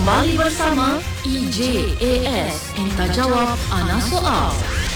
Kembali bersama EJAS Enta Jawab Ana Soal.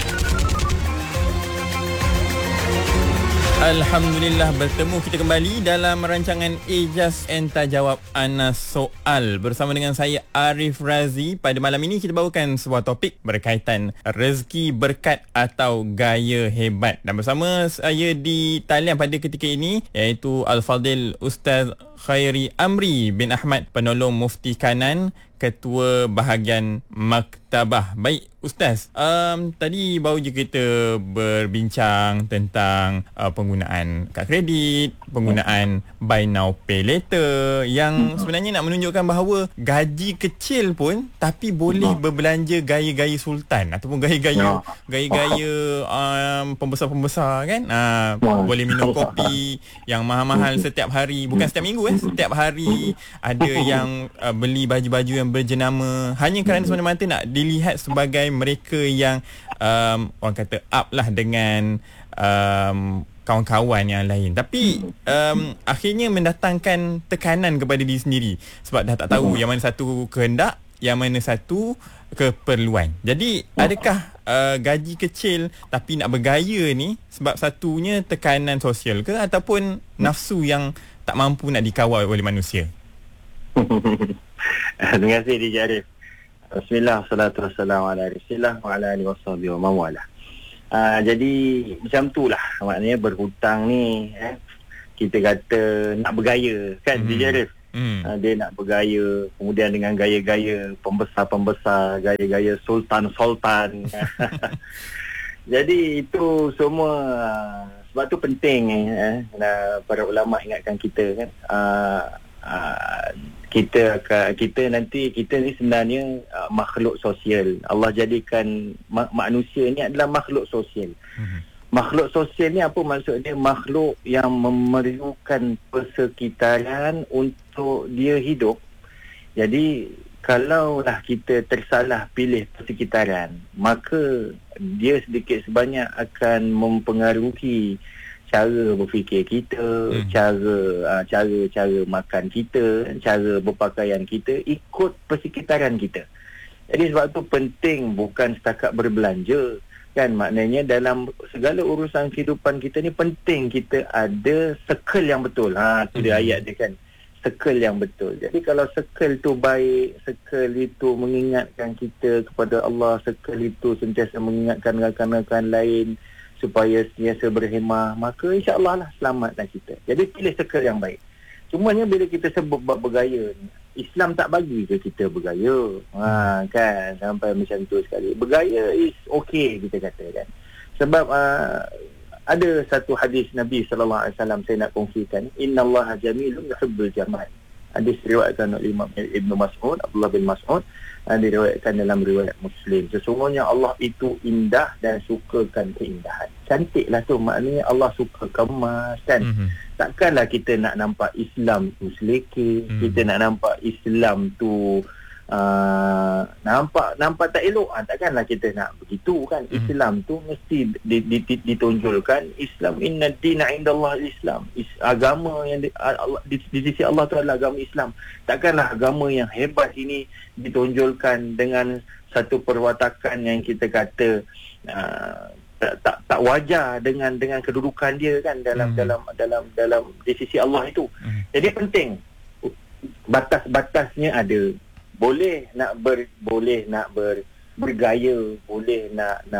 Alhamdulillah, bertemu kita kembali dalam rancangan Ijaz Enta Jawab Ana Soal bersama dengan saya Arif Razi. Pada malam ini kita bawakan sebuah topik berkaitan rezeki berkat atau gaya hebat. Dan bersama saya di talian pada ketika ini iaitu Al-Fadil Ustaz Khairi Amri bin Ahmad, penolong Mufti Kanan, Ketua Bahagian Maktabah. Baik Ustaz, tadi baru je kita berbincang tentang penggunaan kad kredit, penggunaan buy now pay later yang sebenarnya nak menunjukkan bahawa gaji kecil pun tapi boleh berbelanja gaya-gaya sultan ataupun gaya-gaya pembesar-pembesar kan. Boleh minum kopi yang mahal-mahal setiap hari, bukan setiap minggu setiap hari. Ada yang beli baju-baju yang berjenama hanya kerana semata-mata nak dilihat sebagai mereka yang orang kata up lah dengan kawan-kawan yang lain. Tapi akhirnya mendatangkan tekanan kepada diri sendiri sebab dah tak tahu yang mana satu kehendak, yang mana satu keperluan. Jadi adakah gaji kecil tapi nak bergaya ni sebab satunya tekanan sosial ke ataupun nafsu yang tak mampu nak dikawal oleh manusia? Terima kasih DJ Arif. Bismillah, salatu wassalamu ala Rasulillah wa ala alihi washabihi wa mawala. Jadi macam tu lah maknanya berhutang ni kita kata nak bergaya kan DJ Arif. Dia nak bergaya, kemudian dengan gaya-gaya pembesar-pembesar, gaya-gaya sultan-sultan. Jadi itu semua sebab tu penting para ulama ingatkan kita kan. Kita ni sebenarnya makhluk sosial. Allah jadikan manusia ni adalah makhluk sosial. Makhluk sosial ni apa maksud dia? Makhluk yang memerlukan persekitaran untuk dia hidup. Jadi kalaulah kita tersalah pilih persekitaran, maka dia sedikit sebanyak akan mempengaruhi cara berfikir kita, cara makan kita, cara berpakaian kita ikut persekitaran kita. Jadi sebab tu penting bukan setakat berbelanja kan, maknanya dalam segala urusan kehidupan kita ni penting kita ada circle yang betul. Tu dia ayat dia kan, circle yang betul. Jadi kalau circle tu baik, circle itu mengingatkan kita kepada Allah, circle itu sentiasa mengingatkan rakan-rakan lain supaya sentiasa berhemah, maka insya-Allah lah selamatlah kita. Jadi pilih circle yang baik. Cumanya bila kita sebut bab bergaya ni, Islam tak bagi ke kita bergaya. Kan sampai macam tu sekali. Bergaya is okay kita kata kan. Sebab ada satu hadis Nabi sallallahu alaihi wasallam saya nak kongsikan, innallaha jamilun yuhibbul jamal. Hadis diriwayatkan oleh Imam Ibn Mas'ud, Abdullah bin Mas'ud, diriwayatkan dalam riwayat Muslim. Sesungguhnya Allah itu indah dan sukakan keindahan. Cantiklah tu, maknanya Allah suka kemas kan. Takkanlah kita nak nampak Islam tu selekeh, kita nak nampak Islam tu nampak tak elok. Takkanlah kita nak begitu kan. Islam tu mesti ditonjolkan. Islam, inna dina indallah Islam. Agama yang di sisi Allah tu adalah agama Islam. Takkanlah agama yang hebat ini ditonjolkan dengan satu perwatakan yang kita kata tak wajar dengan kedudukan dia kan dalam di sisi Allah itu. Jadi penting batas-batasnya ada. Boleh nak bergaya, boleh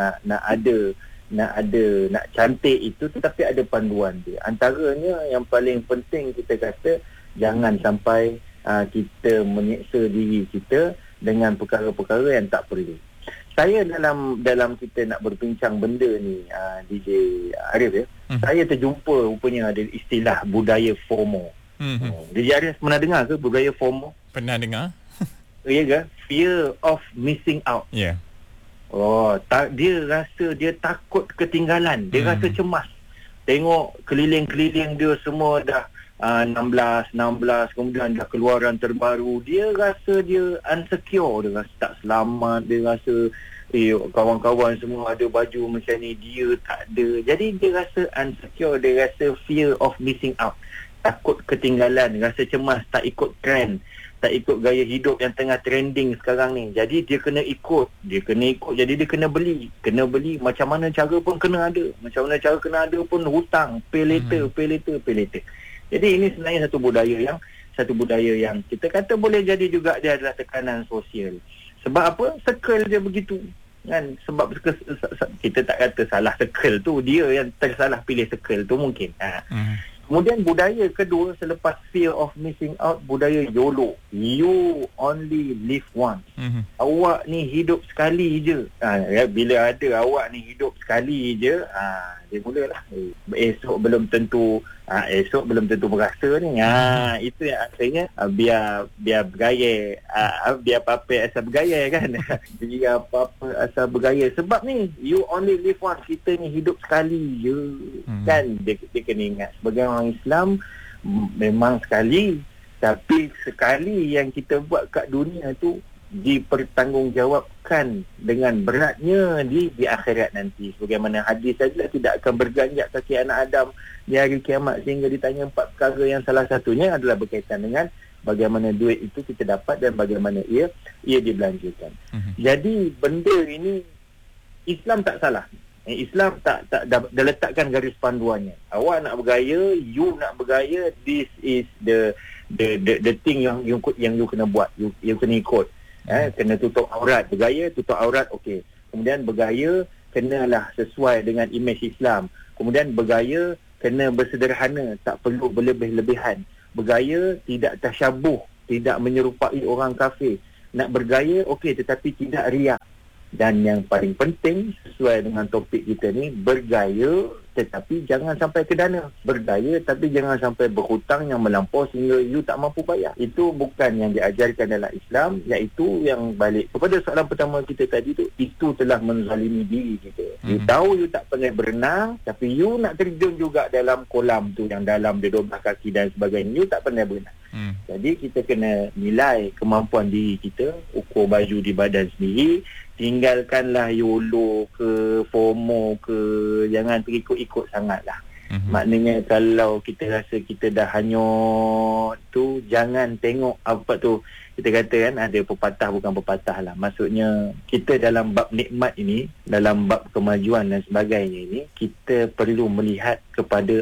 nak cantik itu, tetapi ada panduan dia. Antaranya yang paling penting kita kata jangan sampai kita menyeksa diri kita dengan perkara-perkara yang tak perlu. Saya dalam kita nak berbincang benda ni DJ Arif saya terjumpa rupanya ada istilah budaya FOMO. DJ Arif pernah dengar ke budaya FOMO? Pernah dengar. Ya ke? Fear of missing out. Ya. Dia rasa dia takut ketinggalan. Dia rasa cemas. Tengok keliling-keliling dia semua dah 16, kemudian dah keluaran terbaru. Dia rasa dia insecure, dia rasa tak selamat, dia rasa kawan-kawan semua ada baju macam ni, dia tak ada. Jadi dia rasa insecure, dia rasa fear of missing out, takut ketinggalan, rasa cemas tak ikut trend. tak ikut gaya hidup yang tengah trending sekarang ni. Jadi dia kena ikut, jadi dia kena beli macam mana cara pun kena ada, pun hutang, pay later. Jadi ini sebenarnya satu budaya yang kita kata boleh jadi juga dia adalah tekanan sosial. Sebab apa? Circle dia begitu kan. Sebab kita tak kata salah circle tu, dia yang tersalah pilih circle tu mungkin. Kemudian budaya kedua selepas fear of missing out, budaya YOLO. You only live once. Awak ni hidup sekali je. Bila ada awak ni hidup sekali je, dia mulalah esok belum tentu berasa ni. Itu yang akhirnya biar bergaya, biar apa-apa asal bergaya kan. Biar apa-apa asal bergaya. Sebab ni you only live once, kita ni hidup sekali je. Kan dia kena ingat sebagai orang Islam, memang sekali, tapi sekali yang kita buat kat dunia tu dipertanggungjawabkan dengan beratnya di akhirat nanti. Sebagaimana hadis saja, tidak akan berganjak kaki anak Adam di hari kiamat sehingga ditanya 4 perkara, yang salah satunya adalah berkaitan dengan bagaimana duit itu kita dapat dan bagaimana ia dibelanjakan. Jadi benda ini Islam tak salah. Islam tak dah letakkan garis panduannya. Awak nak bergaya, you nak bergaya, this is the thing yang you kena buat, you kena ikut. Kena tutup aurat, bergaya tutup aurat, okey. Kemudian bergaya kenalah sesuai dengan imej Islam. Kemudian bergaya kena bersederhana, tak perlu berlebih-lebihan. Bergaya tidak tasyabuh, tidak menyerupai orang kafir. Nak bergaya okey, tetapi tidak riak. Dan yang paling penting sesuai dengan topik kita ni, bergaya tetapi jangan sampai ke dana. Bergaya tapi jangan sampai berhutang yang melampau sehingga you tak mampu bayar. Itu bukan yang diajarkan dalam Islam, iaitu yang balik kepada soalan pertama kita tadi tu, itu telah menzalimi diri kita. You tahu you tak pandai berenang, tapi you nak terjun juga dalam kolam tu yang dalam dia 12 kaki dan sebagainya, you tak pandai berenang. Jadi kita kena nilai kemampuan diri kita, ukur baju di badan sendiri. Tinggalkanlah YOLO ke FOMO ke, jangan terikut-ikut sangatlah. Maknanya kalau kita rasa kita dah hanyut tu, jangan tengok apa tu. Kita kata kan ada pepatah, bukan pepatah lah, maksudnya kita dalam bab nikmat ini, dalam bab kemajuan dan sebagainya ini, kita perlu melihat kepada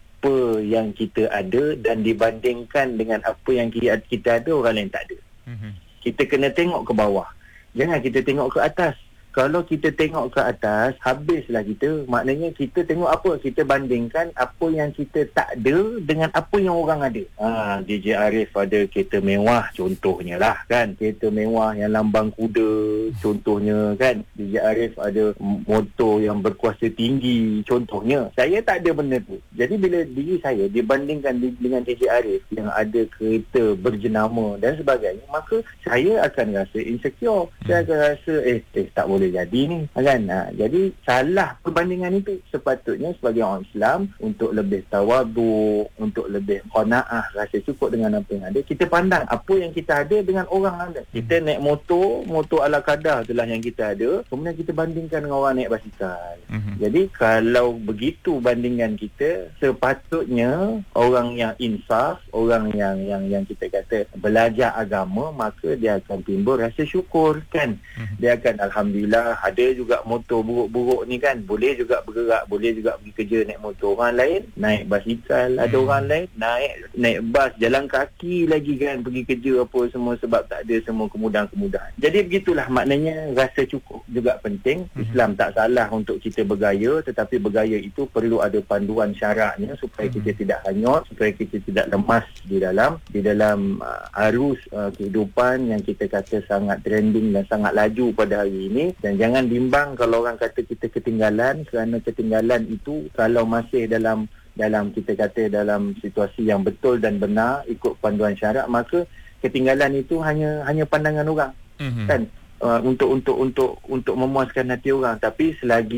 apa yang kita ada dan dibandingkan dengan apa yang kita ada, orang lain tak ada. Kita kena tengok ke bawah, jangan kita tengok ke atas. Kalau kita tengok ke atas, habislah kita. Maknanya kita tengok apa? Kita bandingkan apa yang kita tak ada dengan apa yang orang ada. DJ Arif ada kereta mewah contohnya lah kan. Kereta mewah yang lambang kuda contohnya kan. DJ Arif ada motor yang berkuasa tinggi contohnya. Saya tak ada benda tu. Jadi bila diri saya dibandingkan dengan DJ Arif yang ada kereta berjenama dan sebagainya, maka saya akan rasa insecure. Saya akan rasa tak boleh jadi ni kan. Jadi salah perbandingan itu. Sepatutnya sebagai orang Islam, untuk lebih tawaduk, untuk lebih qanaah, rasa cukup dengan apa yang ada, kita pandang apa yang kita ada dengan orang ada. Kita naik motor ala kadar itulah yang kita ada, kemudian kita bandingkan dengan orang naik basikal. Jadi kalau begitu bandingan kita, sepatutnya orang yang insaf, orang yang kita kata belajar agama, maka dia akan timbul rasa syukur kan. Dia akan alhamdulillah, ada juga motor buruk-buruk ni kan, boleh juga bergerak, boleh juga pergi kerja naik motor. Orang lain naik basikal, ada orang lain naik bas, jalan kaki lagi kan, pergi kerja apa semua, sebab tak ada semua kemudahan-kemudahan. Jadi begitulah, maknanya rasa cukup juga penting. Islam tak salah untuk kita bergaya, tetapi bergaya itu perlu ada panduan syaraknya supaya kita tidak hanyut, supaya kita tidak lemas di dalam arus kehidupan yang kita kata sangat trending dan sangat laju pada hari ini. Dan jangan bimbang kalau orang kata kita ketinggalan, kerana ketinggalan itu kalau masih dalam kita kata dalam situasi yang betul dan benar ikut panduan syarak, maka ketinggalan itu hanya pandangan orang kan, untuk memuaskan hati orang. Tapi selagi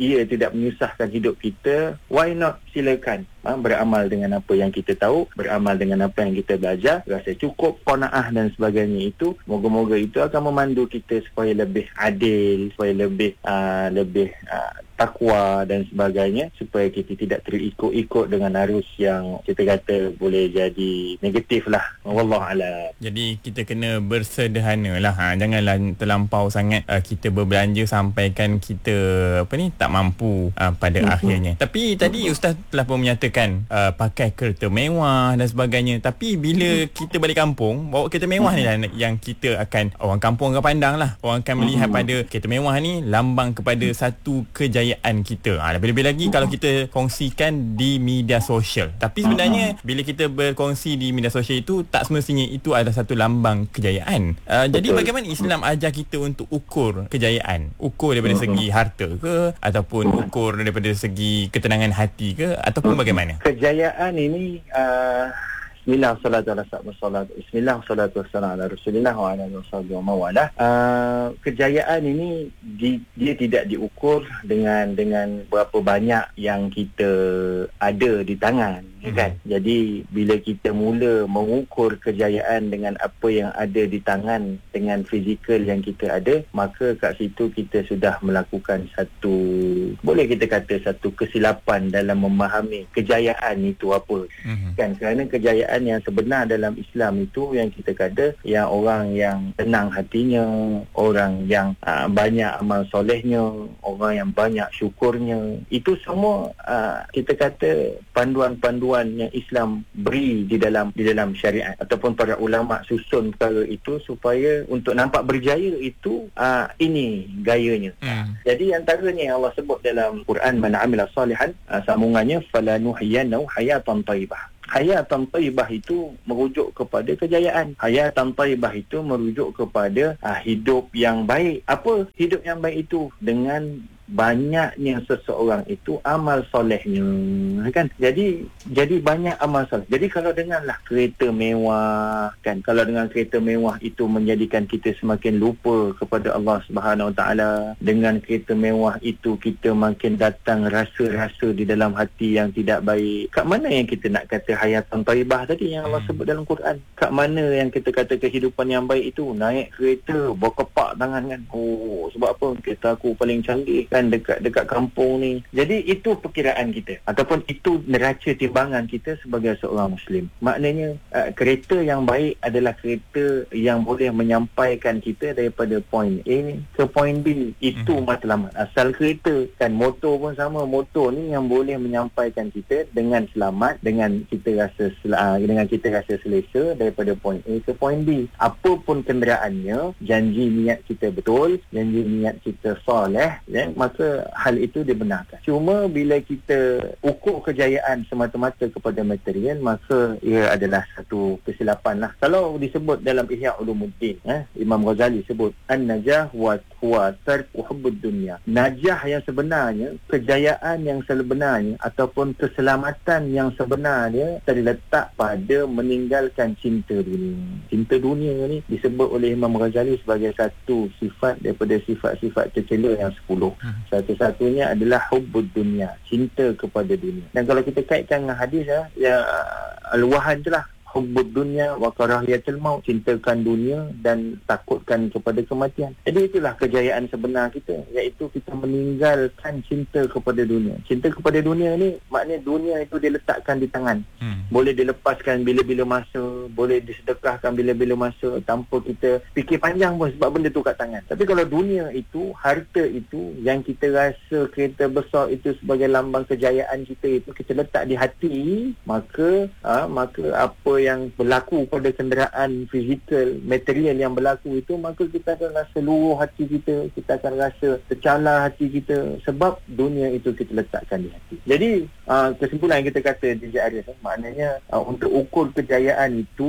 ia tidak menyusahkan hidup kita, why not, silakan beramal dengan apa yang kita tahu, beramal dengan apa yang kita belajar, rasa cukup, qanaah dan sebagainya. Itu moga-moga itu akan memandu kita supaya lebih adil, supaya lebih takwa dan sebagainya, supaya kita tidak terikut-ikut dengan arus yang kita kata boleh jadi negatif lah. Wallahualam. Jadi kita kena bersederhana lah. Janganlah terlampau sangat kita berbelanja sampaikan kita tak mampu pada akhirnya. Tapi tadi Ustaz telah pun menyatakan pakai kereta mewah dan sebagainya. Tapi bila kita balik kampung, bawa kereta mewah ni lah yang kita akan, orang kampung akan pandang lah. Orang akan melihat pada kereta mewah ni lambang kepada satu kejayaan kita. Lebih-lebih lagi kalau kita kongsikan di media sosial. Tapi sebenarnya bila kita berkongsi di media sosial itu, tak semestinya itu adalah satu lambang kejayaan. Jadi bagaimana Islam ajar kita untuk ukur kejayaan? Ukur daripada segi harta ke, ataupun ukur daripada segi ketenangan hati ke, ataupun bagaimana? Kejayaan ini Bismillah, Bismillah, salatu wassalam ala Rasulillah wa ala alihi wa mawalah. Kejayaan ini dia tidak diukur dengan berapa banyak yang kita ada di tangan, kan? Jadi bila kita mula mengukur kejayaan dengan apa yang ada di tangan, dengan fizikal yang kita ada, maka kat situ kita sudah melakukan satu, boleh kita kata satu kesilapan dalam memahami kejayaan itu apa. Kan, kerana kejayaan yang sebenar dalam Islam itu yang kita kata, yang orang yang tenang hatinya, orang yang banyak amal solehnya, orang yang banyak syukurnya, itu semua kita kata panduan-panduan yang Islam beri di dalam syariat, ataupun para ulama susun perkara itu supaya untuk nampak berjaya itu ini gayanya. Jadi antaranya yang Allah sebut dalam Quran, man amila salihan, sambungannya falanuhyiyannahu hayatan thayyibah. Hayatan thayyibah itu merujuk kepada kejayaan. Hayatan thayyibah itu merujuk kepada hidup yang baik. Apa hidup yang baik itu? Dengan banyaknya seseorang itu amal solehnya, kan? Jadi banyak amal soleh. Jadi kalau denganlah kereta mewah, kan, kalau dengan kereta mewah itu menjadikan kita semakin lupa kepada Allah Subhanahu Wa Taala, dengan kereta mewah itu kita makin datang rasa-rasa di dalam hati yang tidak baik. Kat mana yang kita nak kata hayatan thayyibah tadi yang Allah sebut dalam Quran? Kat mana yang kita kata kehidupan yang baik itu? Naik kereta berkepak tangan, kan? Oh, sebab apa? Kereta aku paling canggih, kan, dekat kampung ni. Jadi itu perkiraan kita, ataupun itu neraca timbangan kita sebagai seorang Muslim. Maknanya kereta yang baik adalah kereta yang boleh menyampaikan kita daripada point A ke point B. Itu matlamat asal kereta, kan. Motor pun sama. Motor ni yang boleh menyampaikan kita dengan selamat, dengan kita rasa selesa daripada point A ke point B. Apapun kenderaannya, janji niat kita betul, janji niat kita soleh, ya, maka hal itu dibenarkan. Cuma bila kita ukur kejayaan semata-mata kepada material, maka ia adalah satu kesilapan lah. Kalau disebut dalam Ihya Ulumuddin, Imam Ghazali sebut an-najah wa tarku hubbud dunya. Najah yang sebenarnya, kejayaan yang sebenarnya, ataupun keselamatan yang sebenarnya terletak pada meninggalkan cinta dunia. Cinta dunia ni disebut oleh Imam Ghazali sebagai satu sifat daripada sifat-sifat tercela yang 10. Satu-satunya adalah hubbud dunia, cinta kepada dunia. Dan kalau kita kaitkan dengan hadis ya al-wahan itulah, hubbud dunya wa karahiyatul maut, cintakan dunia dan takutkan kepada kematian. Jadi itulah kejayaan sebenar kita, iaitu kita meninggalkan cinta kepada dunia. Cinta kepada dunia ni maknanya dunia itu diletakkan di tangan. Boleh dilepaskan bila-bila masa, boleh disedekahkan bila-bila masa tanpa kita fikir panjang pun, sebab benda tu kat tangan. Tapi kalau dunia itu, harta itu yang kita rasa kereta besar itu sebagai lambang kejayaan kita, itu kita letak di hati, maka apa yang berlaku pada kenderaan fizikal, material yang berlaku itu, maka kita akan rasa luruh hati kita akan rasa tercalar hati kita, sebab dunia itu kita letakkan di hati. Jadi kesimpulan yang kita kata DJ Arif, maknanya untuk ukur kejayaan itu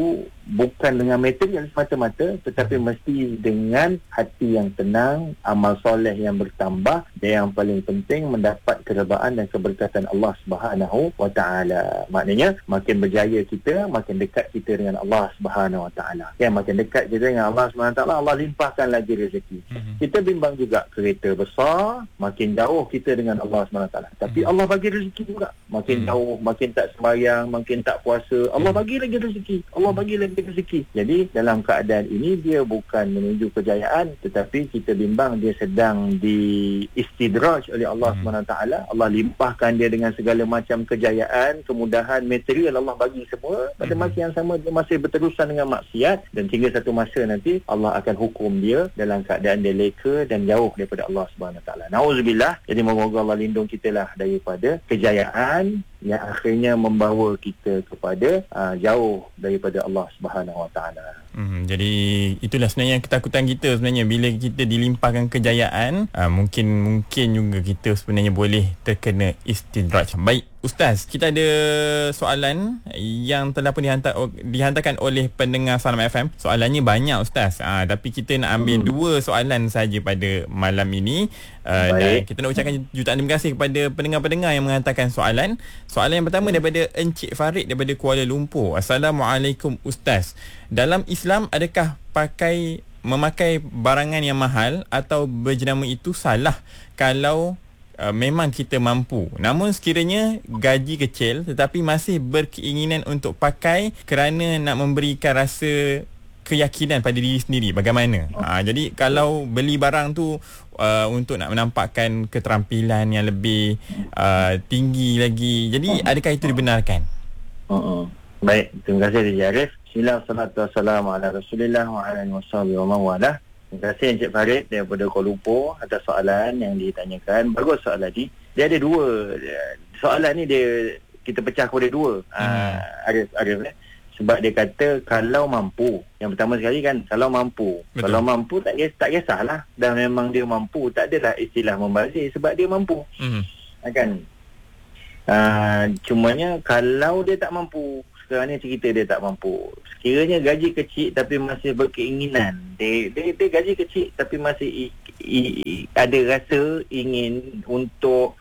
bukan dengan material semata-mata, tetapi mesti dengan hati yang tenang, amal soleh yang bertambah, dan yang paling penting mendapat keredaan dan keberkatan Allah Subhanahu wa taala. Maknanya makin berjaya kita, makin dekat kita dengan Allah Subhanahu wa taala. Kan, makin dekat kita dengan Allah Subhanahu wa taala, Allah limpahkan lagi rezeki. Kita bimbang juga kereta besar, makin jauh kita dengan Allah Subhanahu wa taala. Tapi Allah bagi rezeki juga. Makin jauh, makin tak sembahyang, makin tak puasa, Allah bagi lagi rezeki. Allah bagi lagi rezeki. Jadi dalam keadaan ini dia bukan menuju kejayaan, tetapi kita bimbang dia sedang diistidraj oleh Allah SWT. Allah limpahkan dia dengan segala macam kejayaan, kemudahan, material Allah bagi semua. Pada masa yang sama dia masih berterusan dengan maksiat, dan hingga satu masa nanti Allah akan hukum dia dalam keadaan dia leka dan jauh daripada Allah SWT. Nauzubillah. Jadi moga-moga Allah lindung kita lah daripada kejayaan yang akhirnya membawa kita kepada jauh daripada Allah Subhanahu Wa Taala. Jadi itulah sebenarnya ketakutan kita sebenarnya bila kita dilimpahkan kejayaan, mungkin juga kita sebenarnya boleh terkena istidraj. Baik Ustaz, kita ada soalan yang telah pun dihantarkan oleh pendengar Salam FM. Soalannya banyak Ustaz, tapi kita nak ambil dua soalan saja pada malam ini. Dan kita nak ucapkan jutaan terima kasih kepada pendengar-pendengar yang menghantarkan soalan. Soalan yang pertama daripada Encik Farid daripada Kuala Lumpur. Assalamualaikum Ustaz. Dalam Islam adakah memakai barangan yang mahal atau berjenama itu salah kalau memang kita mampu, namun sekiranya gaji kecil tetapi masih berkeinginan untuk pakai kerana nak memberikan rasa keyakinan pada diri sendiri, bagaimana? Jadi kalau beli barang tu untuk nak menampakkan keterampilan yang lebih tinggi lagi, jadi adakah itu dibenarkan? Baik, terima kasih Encik Arif. Bismillah, salatu wassalamu ala Rasulillah wa ala alihi wa mawalah. Terima kasih Encik Farid daripada Kuala Lumpur atas soalan yang ditanyakan. Bagus soalan ni. Dia ada dua. Soalan ni kita pecah kepada dua. Arif. Sebab dia kata kalau mampu. Yang pertama sekali kan, kalau mampu. Betul. Kalau mampu tak kisahlah. Dan memang dia mampu. Tak adalah istilah membazir sebab dia mampu. Kan? Cumanya kalau dia tak mampu, sekarang ni cerita dia tak mampu. Sekiranya gaji kecil tapi masih berkeinginan, dia gaji kecil tapi masih ada rasa ingin untuk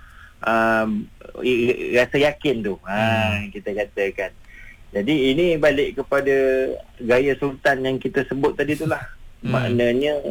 rasa yakin tu, kita katakan. Jadi ini balik kepada gaya sultan yang kita sebut tadi tu lah. Maknanya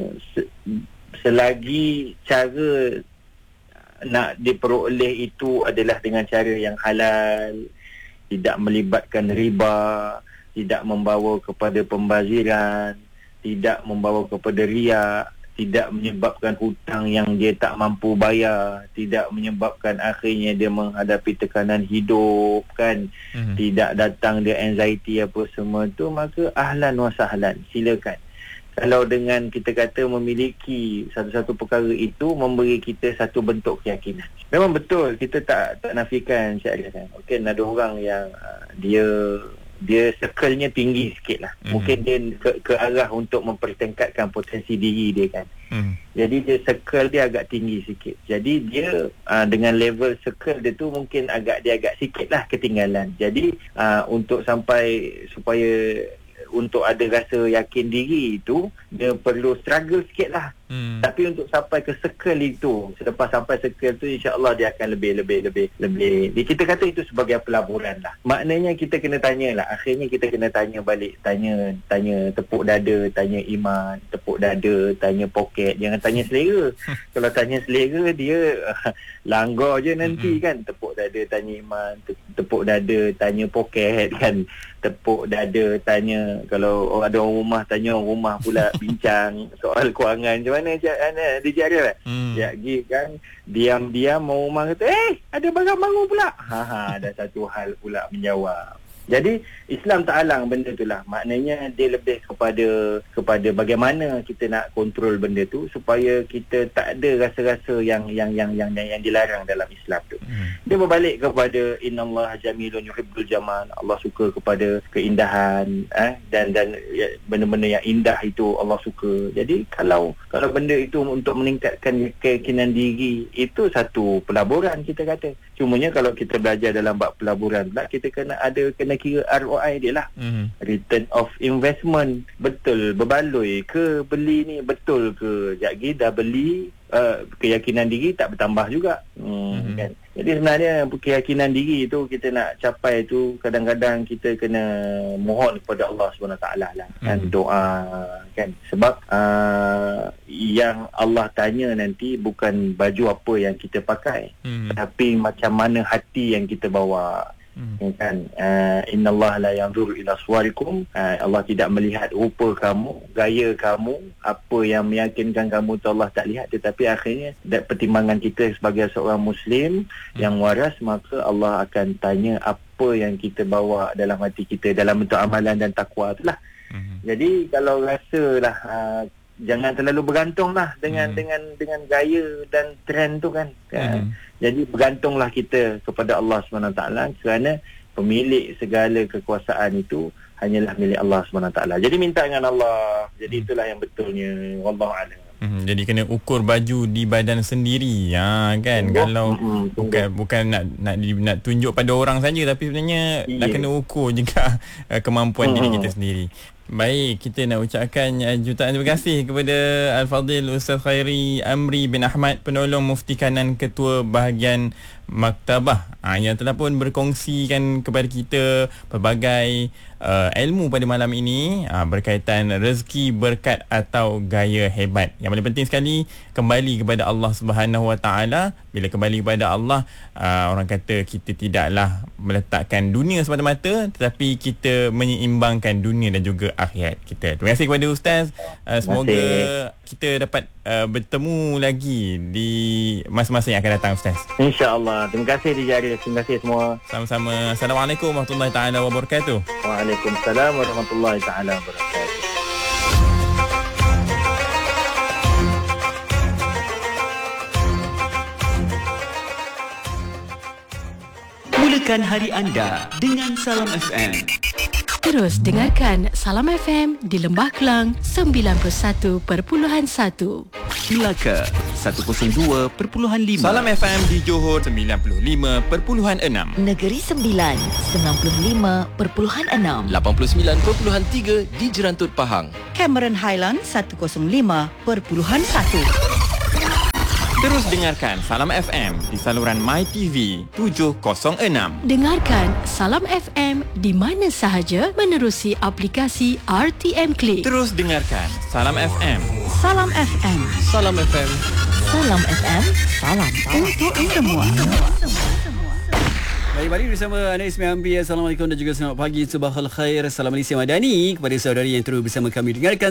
selagi cara nak diperoleh itu adalah dengan cara yang halal, tidak melibatkan riba, tidak membawa kepada pembaziran, tidak membawa kepada riak, tidak menyebabkan hutang yang dia tak mampu bayar, tidak menyebabkan akhirnya dia menghadapi tekanan hidup kan, tidak datang dia anxiety apa semua tu, maka ahlan wa sahlan, silakan. Kalau dengan kita kata memiliki satu-satu perkara itu memberi kita satu bentuk keyakinan. Memang betul, kita tak nafikan Syed kan. Mungkin ada orang yang dia circle-nya tinggi sikit lah. Mungkin dia ke arah untuk mempertingkatkan potensi diri dia kan. Jadi dia circle dia agak tinggi sikit. Jadi dia dengan level circle dia tu mungkin agak sikit lah ketinggalan. Jadi untuk sampai supaya untuk ada rasa yakin diri itu, dia perlu struggle sikit lah. Tapi untuk sampai ke circle itu, selepas sampai circle tu, insya-Allah dia akan lebih. Kita kata itu sebagai pelaburan lah. Maknanya kita kena tanya lah. Akhirnya kita kena tanya balik. Tanya tepuk dada, tanya iman. Tepuk dada, tanya poket. Jangan tanya selera. Kalau tanya selera, dia langgar je nanti kan. Tepuk dada, tanya iman. Tepuk dada, tanya poket kan. Tepuk dada, tanya. Kalau ada orang rumah, tanya orang rumah pula bincang soal kewangan. Macam mana DJ Arif pergi kan, diam-diam orang rumah kata ada barang baru pula, ada satu hal pula menjawab. Jadi Islam tak halang benda tu lah. Maknanya dia lebih kepada bagaimana kita nak kontrol benda tu supaya kita tak ada rasa-rasa yang dilarang dalam Islam tu. Dia berbalik kepada innallaha jamilun yuhibbul jamal. Allah suka kepada keindahan, dan benda-benda yang indah itu Allah suka. Jadi kalau benda itu untuk meningkatkan keyakinan diri, itu satu pelaburan kita kata. Cumanya kalau kita belajar dalam bab pelaburan pula, kita kena kira ROI dia lah. Return of investment. Betul berbaloi ke beli ni, betul ke sekejap lagi dah beli, keyakinan diri tak bertambah juga. Kan? Jadi sebenarnya keyakinan diri tu kita nak capai tu, kadang-kadang kita kena mohon kepada Allah SWT lah kan, doa kan. Sebab yang Allah tanya nanti bukan baju apa yang kita pakai, tapi macam mana hati yang kita bawa. Kan, innallaha la yanzuru ila suwarikum, Allah tidak melihat rupa kamu, gaya kamu, apa yang meyakinkan kamu tu Allah tak lihat. Tetapi akhirnya pertimbangan kita sebagai seorang Muslim yang waras, maka Allah akan tanya apa yang kita bawa dalam hati kita dalam bentuk amalan dan takwa tu lah. Jadi kalau rasalah jangan terlalu bergantung lah dengan gaya dan trend tu kan. Jadi bergantunglah kita kepada Allah SWT, kerana pemilik segala kekuasaan itu hanyalah milik Allah SWT. Jadi minta dengan Allah. Jadi itulah yang betulnya. Wallahu a'lam. Jadi kena ukur baju di badan sendiri, kan. Kalau bukan nak tunjuk pada orang saja, tapi sebenarnya nak kena ukur juga kemampuan diri kita sendiri. Baik, kita nak ucapkan jutaan terima kasih kepada Al-Fadhil Ustaz Khairi Amri bin Ahmad, penolong Mufti Kanan Ketua Bahagian Maktabah, yang telah pun berkongsikan kepada kita pelbagai ilmu pada malam ini berkaitan rezeki, berkat atau gaya hebat. Yang paling penting sekali, kembali kepada Allah Subhanahu Wa Taala. Bila kembali kepada Allah, orang kata kita tidaklah meletakkan dunia semata-mata, tetapi kita menyeimbangkan dunia dan juga akhirat kita. Terima kasih kepada Ustaz. Semoga kita dapat bertemu lagi di masa-masa yang akan datang, Ustaz. InsyaAllah. Terima kasih Dijari. Terima kasih semua. Sama-sama. Assalamualaikum warahmatullahi taala wabarakatuh. Waalaikumsalam warahmatullahi taala wabarakatuh. Mulakan hari anda dengan Salam FM. Terus dengarkan Salam FM di Lembah Kelang 91.1, Melaka 102.5, Salam FM di Johor 95.6, Negeri Sembilan 95.6, 89.3 di Jerantut Pahang, Cameron Highland 105.1. Terus dengarkan Salam FM di saluran MyTV 706. Dengarkan Salam FM di mana sahaja menerusi aplikasi RTM Click. Terus dengarkan Salam FM. Salam FM. Salam FM. Salam FM. Salam untuk semua. Baik, bersama Anda Ismail Amri. Assalamualaikum dan juga selamat pagi. Subhanallah khair. Salam Malaysia Madani kepada saudari yang terus bersama kami dengarkan